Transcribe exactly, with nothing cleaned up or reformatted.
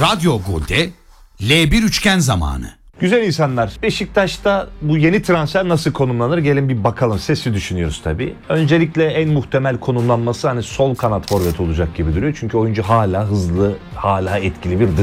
Radyo Gol'de L bir üçgen zamanı. Güzel insanlar, Beşiktaş'ta bu yeni transfer nasıl konumlanır? Gelin bir bakalım. Sesli düşünüyoruz tabii. Öncelikle en muhtemel konumlanması hani sol kanat forvet olacak gibi duruyor. Çünkü oyuncu hala hızlı, hala etkili bir